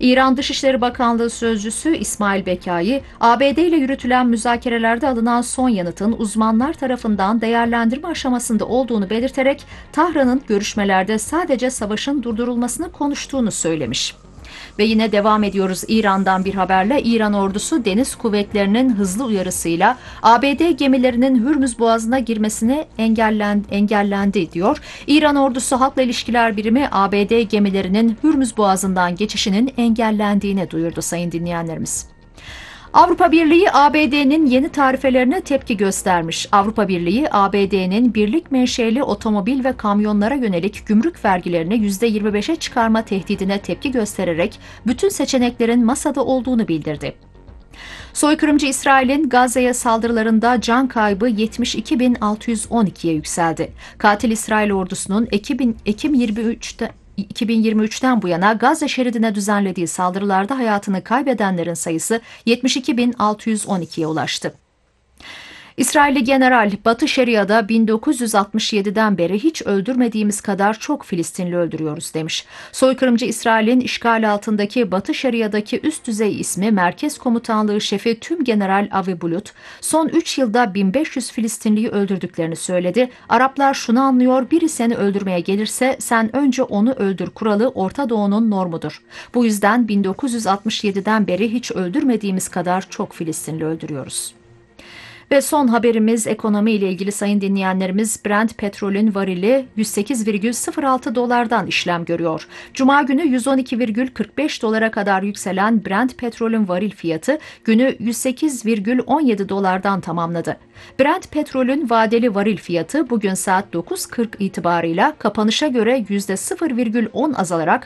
İran Dışişleri Bakanlığı Sözcüsü İsmail Bekai, ABD ile yürütülen müzakerelerde alınan son yanıtın uzmanlar tarafından değerlendirme aşamasında olduğunu belirterek Tahran'ın görüşmelerde sadece savaşın durdurulmasını konuştuğunu söylemiş. Ve yine devam ediyoruz İran'dan bir haberle. İran ordusu deniz kuvvetlerinin hızlı uyarısıyla ABD gemilerinin Hürmüz Boğazı'na girmesine engellendi diyor. İran ordusu Halkla İlişkiler Birimi ABD gemilerinin Hürmüz Boğazı'ndan geçişinin engellendiğini duyurdu sayın dinleyenlerimiz. Avrupa Birliği, ABD'nin yeni tarifelerine tepki göstermiş. Avrupa Birliği, ABD'nin birlik menşeli otomobil ve kamyonlara yönelik gümrük vergilerini %25'e çıkarma tehdidine tepki göstererek bütün seçeneklerin masada olduğunu bildirdi. Soykırımcı İsrail'in Gazze'ye saldırılarında can kaybı 72.612'ye yükseldi. Katil İsrail ordusunun Ekim 2023'ten bu yana Gazze şeridine düzenlediği saldırılarda hayatını kaybedenlerin sayısı 72.612'ye ulaştı. İsrailli general, Batı Şeria'da 1967'den beri hiç öldürmediğimiz kadar çok Filistinli öldürüyoruz demiş. Soykırımcı İsrail'in işgal altındaki Batı Şeria'daki üst düzey ismi Merkez Komutanlığı Şefi Tümgeneral Avi Bulut, son 3 yılda 1500 Filistinliyi öldürdüklerini söyledi. Araplar şunu anlıyor, biri seni öldürmeye gelirse sen önce onu öldür kuralı Orta Doğu'nun normudur. Bu yüzden 1967'den beri hiç öldürmediğimiz kadar çok Filistinli öldürüyoruz. Ve son haberimiz ekonomi ile ilgili sayın dinleyenlerimiz. Brent petrolün varili 108,06 dolardan işlem görüyor. Cuma günü 112,45 dolara kadar yükselen Brent petrolün varil fiyatı günü 108,17 dolardan tamamladı. Brent petrolün vadeli varil fiyatı bugün saat 9.40 itibarıyla kapanışa göre %0,10 azalarak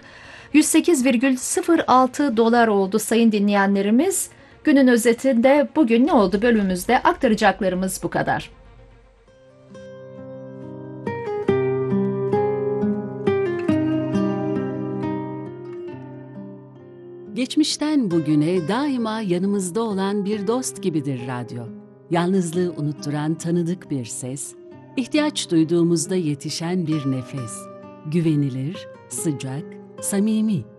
108,06 dolar oldu sayın dinleyenlerimiz. Günün özetinde bugün ne oldu bölümümüzde aktaracaklarımız bu kadar. Geçmişten bugüne daima yanımızda olan bir dost gibidir radyo. Yalnızlığı unutturan tanıdık bir ses, ihtiyaç duyduğumuzda yetişen bir nefes. Güvenilir, sıcak, samimi.